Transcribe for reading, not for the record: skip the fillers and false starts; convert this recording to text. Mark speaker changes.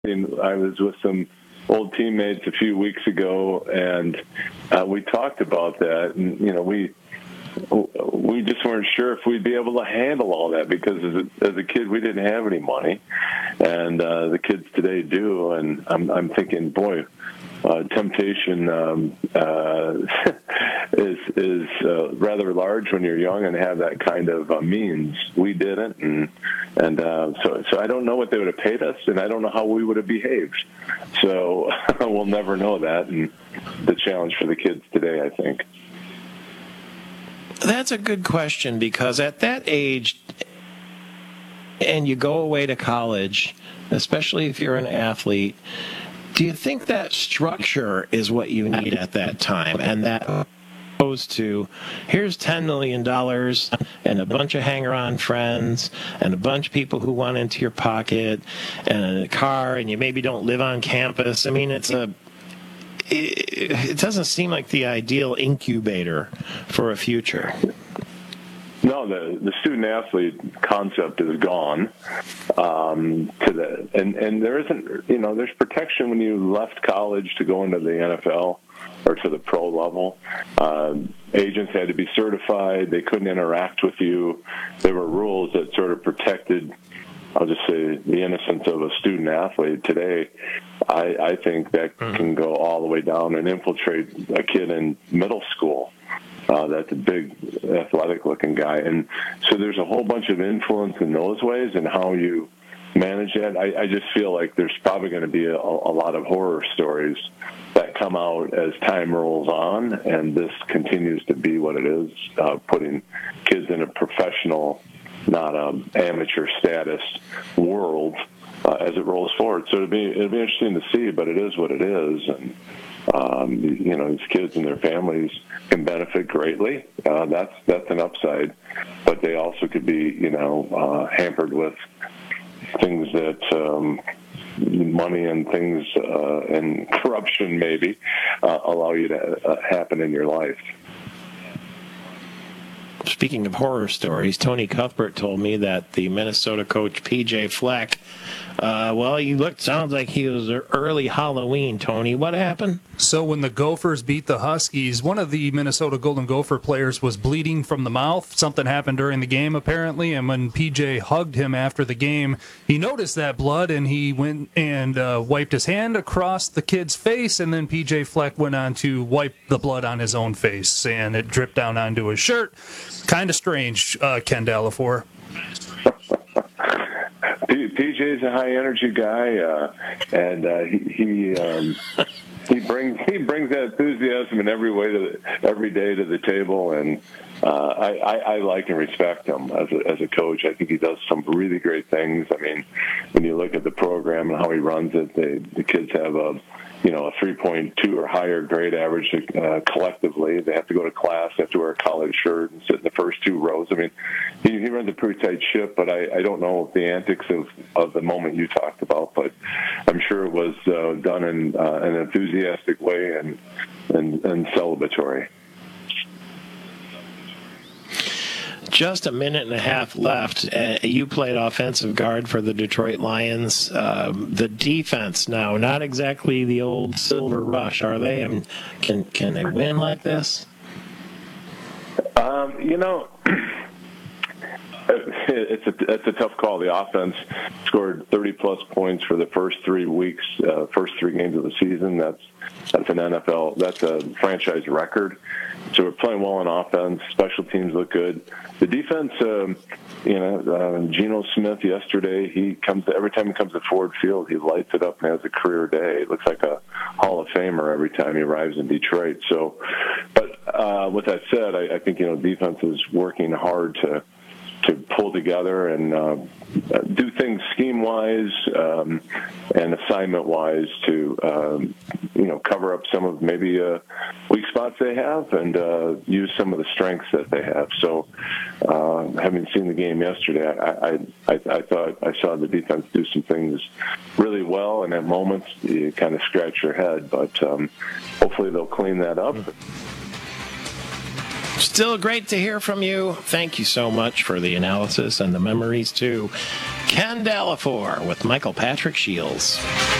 Speaker 1: I was with some old teammates a few weeks ago, and we talked about that. And we just weren't sure if we'd be able to handle all that because as a kid we didn't have any money, and the kids today do. And I'm thinking, boy, temptation is rather large when you're young and have that kind of means. We didn't, and so I don't know what they would have paid us, and I don't know how we would have behaved. So we'll never know that, and the challenge for the kids today, I think.
Speaker 2: That's a good question, because at that age, and you go away to college, especially if you're an athlete, do you think that structure is what you need at that time? And that opposed to, here's $10 million and a bunch of hanger-on friends and a bunch of people who want into your pocket and a car, and you maybe don't live on campus. I mean, it doesn't seem like the ideal incubator for a future.
Speaker 1: No, the student athlete concept is gone to the, and there isn't, there's protection when you left college to go into the NFL or to the pro level. Agents had to be certified. They couldn't interact with you. There were rules that sort of protected, I'll just say, the innocence of a student athlete. Today, I think that can go all the way down and infiltrate a kid in middle school. That's a big, athletic-looking guy. And so there's a whole bunch of influence in those ways and how you manage that. I just feel like there's probably going to be a lot of horror stories that come out as time rolls on, and this continues to be what it is, putting kids in a professional, not amateur status world as it rolls forward. So it'll be interesting to see, but it is what it is. And these kids and their families can benefit greatly. That's an upside, but they also could be hampered with things that money and things and corruption maybe allow you to happen in your life.
Speaker 2: Speaking of horror stories, Tony Cuthbert told me that the Minnesota coach P.J. Fleck, sounds like he was early Halloween. Tony, what happened?
Speaker 3: So when the Gophers beat the Huskies, one of the Minnesota Golden Gopher players was bleeding from the mouth. Something happened during the game, apparently, and when P.J. hugged him after the game, he noticed that blood, and he went and wiped his hand across the kid's face, and then P.J. Fleck went on to wipe the blood on his own face, and it dripped down onto his shirt. Kind of strange, Ken Dallafor.
Speaker 1: PJ's a high energy guy, and he brings that enthusiasm in every day to the table, and I like and respect him as a coach. I think he does some really great things. I mean, when you look at the program and how he runs it, the kids have a 3.2 or higher grade average collectively. They have to go to class, they have to wear a collared shirt and sit in the first two rows. I mean, he runs a pretty tight ship, but I don't know the antics of the moment you talked about, but I'm sure it was done in an enthusiastic way and celebratory.
Speaker 2: Just a minute and a half left. You played offensive guard for the Detroit Lions. The defense now, not exactly the old Silver Rush, are they? I mean, can they win like this?
Speaker 1: It's a tough call. The offense scored 30-plus points for the first 3 weeks, first 3 games of the season. That's an NFL. That's a franchise record. So we're playing well on offense. Special teams look good. The defense, Geno Smith yesterday, every time he comes to Ford Field, he lights it up and has a career day. It looks like a Hall of Famer every time he arrives in Detroit. So, but with that said, I think defense is working hard to pull together and do things scheme-wise and assignment-wise to, cover up some of maybe weak spots they have and use some of the strengths that they have. So having seen the game yesterday, I thought I saw the defense do some things really well, and at moments you kind of scratch your head, but hopefully they'll clean that up.
Speaker 2: Still great to hear from you. Thank you so much for the analysis and the memories, too. Ken Delafour with Michael Patrick Shields.